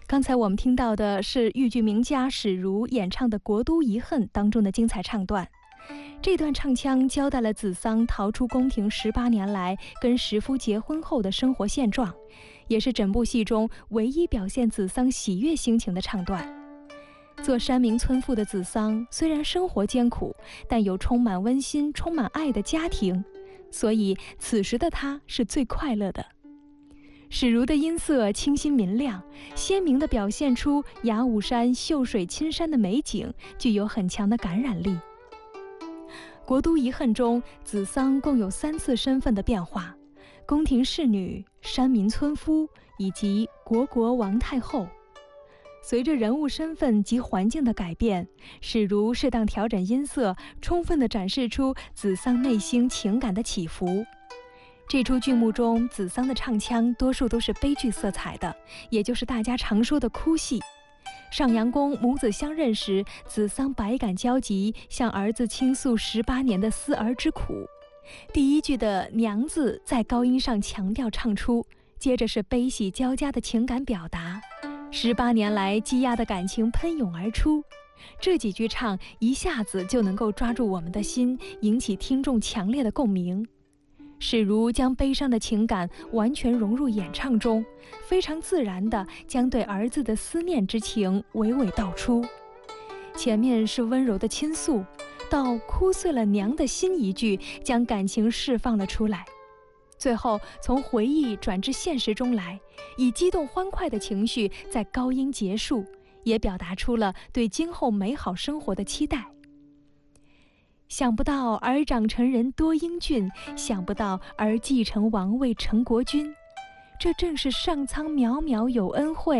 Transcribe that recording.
刚才我们听到的是豫剧名家史如演唱的《国都遗恨》当中的精彩唱段。这段唱腔交代了子桑逃出宫廷18年来跟时夫结婚后的生活现状，也是整部戏中唯一表现子桑喜悦心情的唱段。做山民村妇的子桑虽然生活艰苦，但有充满温馨、充满爱的家庭，所以此时的她是最快乐的。史如的音色清新明亮，鲜明地表现出雅武山秀水青山的美景，具有很强的感染力。国都遗恨中，子桑共有3次身份的变化：宫廷侍女、山民村夫以及国王太后。随着人物身份及环境的改变，史如适当调整音色，充分地展示出子桑内心情感的起伏。这出剧目中，子桑的唱腔多数都是悲剧色彩的，也就是大家常说的哭戏。上阳宫母子相认时，子桑百感交集，向儿子倾诉18年的思儿之苦。第一句的娘字在高音上强调唱出，接着是悲喜交加的情感表达，18年来积压的感情喷涌而出。这几句唱一下子就能够抓住我们的心，引起听众强烈的共鸣。史如将悲伤的情感完全融入演唱中，非常自然地将对儿子的思念之情娓娓道出。前面是温柔的倾诉，到哭碎了娘的心一句，将感情释放了出来。最后从回忆转至现实中来，以激动欢快的情绪在高音结束，也表达出了对今后美好生活的期待。想不到儿长成人多英俊，想不到儿继承王位成国君。这正是上苍渺渺有恩惠，